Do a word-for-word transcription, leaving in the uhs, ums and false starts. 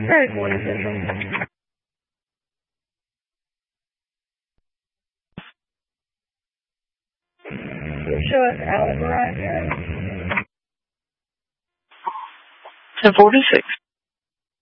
Right, what is it? Show us Alex Ryan. ten forty-six.